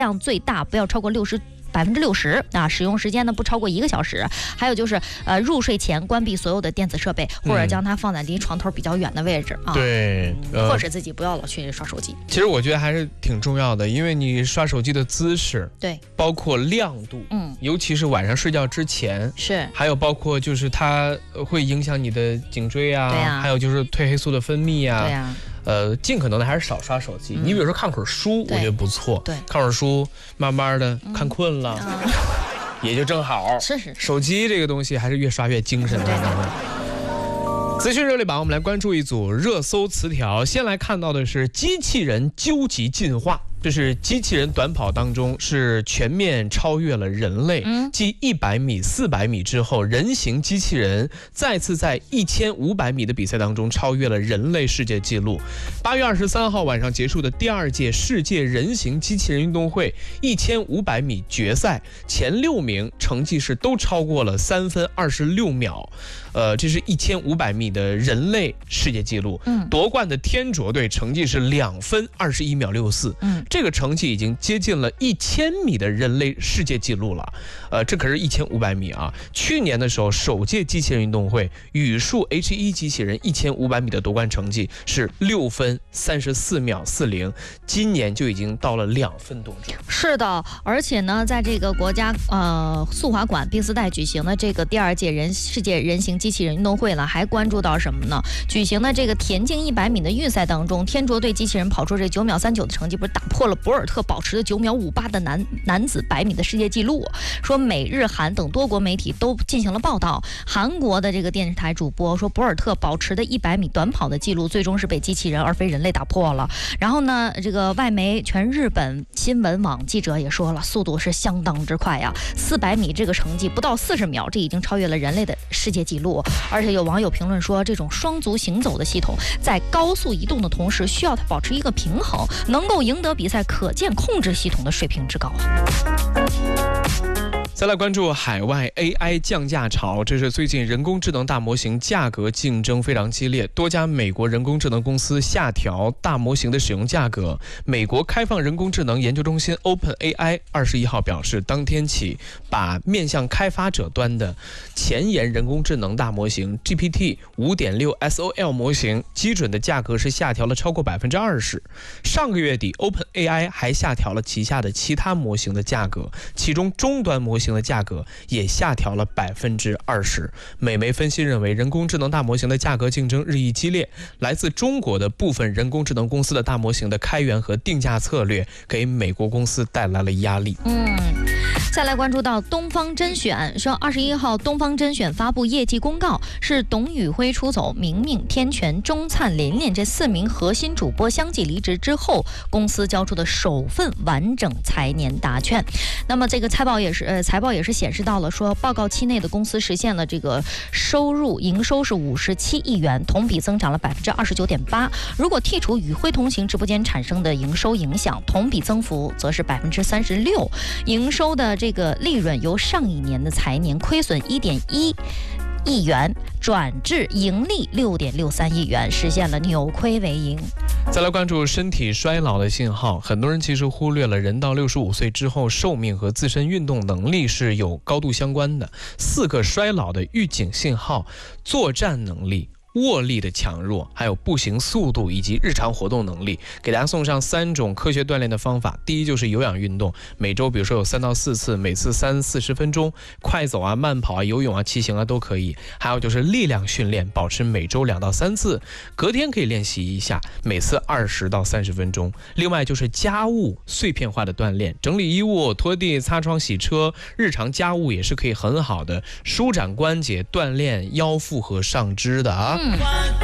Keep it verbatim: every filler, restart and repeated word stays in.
量最大不要超过六十。百分之六十啊，使用时间呢不超过一个小时。还有就是，呃，入睡前关闭所有的电子设备，或者将它放在离床头比较远的位置、嗯、啊。 对、 呃，迫使自己不要老去刷手机。 其实我觉得还是挺重要的，因为你刷手机的姿势， 对， 包括亮度，嗯，尤其是晚上睡觉之前， 是， 还有包括就是它会影响你的颈椎啊， 对啊， 还有就是褪黑素的分泌啊， 对啊。 呃，尽可能的还是少刷手机。嗯、你比如说看会儿书，我觉得不错。 对， 看会儿书，慢慢的看困了，嗯、也就正好。 是是。 手机这个东西还是越刷越精神的。对对对。资讯热力榜，我们来关注一组热搜词条。先来看到的是机器人究极进化。这是机器人短跑当中是全面超越了人类，嗯、继一百米、四百米之后，人形机器人再次在一千五百米的比赛当中超越了人类世界纪录。八月二十三号晚上结束的第二届世界人形机器人运动会一千五百米决赛，前六名成绩是都超过了三分二十六秒，呃，这是一千五百米的人类世界纪录。嗯，夺冠的天卓队成绩是两分二十一秒六四。嗯。这个成绩已经接近了一千米的人类世界纪录了，呃，这可是一千五百米啊！去年的时候，首届机器人运动会羽数 H 一 机器人一千五百米的夺冠成绩是六分三十四秒四零，今年就已经到了两分多钟。 是的，而且呢，在这个国家呃速滑馆宾斯代举行的这个第二届人世界人形机器人运动会了，还关注到什么呢？举行的这个田径一百米的预赛当中，天卓队机器人跑出这九秒三九的成绩，不是打破。破了博尔特保持的九秒五八的男男子百米的世界纪录，说美日韩等多国媒体都进行了报道。韩国的这个电视台主播说，博尔特保持的一百米短跑的记录，最终是被机器人而非人类打破了。然后呢，这个外媒全日本新闻网记者也说了，速度是相当之快呀，四百米这个成绩不到四十秒，这已经超越了人类的世界纪录。而且有网友评论说，这种双足行走的系统在高速移动的同时，需要它保持一个平衡，能够赢得比赛，可见控制系统的水平之高啊。 再来关注海外 A I 降价潮，这是最近人工智能大模型价格竞争非常激烈，多家美国人工智能公司下调大模型的使用价格。美国开放人工智能研究中心 OpenAI 二十一号表示，当天起把面向开发者端的前沿人工智能大模型 G P T 五点六 S O L 模型基准的价格是下调了超过百分之二十。上个月底 OpenAI 还下调了旗下的其他模型的价格，其中终端模型的价格也下调了百分之二十。美媒分析认为，人工智能大模型的价格竞争日益激烈，来自中国的部分人工智能公司的大模型的开源和定价策略，给美国公司带来了压力。 嗯。再来关注到东方甄选，说二十一号东方甄选发布业绩公告，是董宇辉出走、明明、天权、钟灿、琳琳这四名核心主播相继离职之后，公司交出的首份完整财年答卷。那么这个财报也是呃财报也是显示到了说，报告期内的公司实现了这个收入营收是五十七亿元，同比增长了百分之二十九点八。如果剔除宇辉同行直播间产生的营收影响，同比增幅则是百分之三十六。营收的这个利润由上一年的财年亏损一点一亿元转至盈利六点六三亿元，实现了扭亏为盈。 再来关注身体衰老的信号，很多人其实忽略了人到六十五岁之后，寿命和自身运动能力是有高度相关的。四个衰老的预警信号：作战能力、握力的强弱，还有步行速度以及日常活动能力。给大家送上三种科学锻炼的方法。第一就是有氧运动，每周比如说有三到四次，每次三四十分钟，快走啊、慢跑啊、游泳啊、骑行啊都可以。还有就是力量训练，保持每周两到三次，隔天可以练习一下，每次二十到三十分钟。另外就是家务碎片化的锻炼，整理衣物、拖地、擦窗、洗车，日常家务也是可以很好的舒展关节、锻炼腰腹和上肢的啊。嗯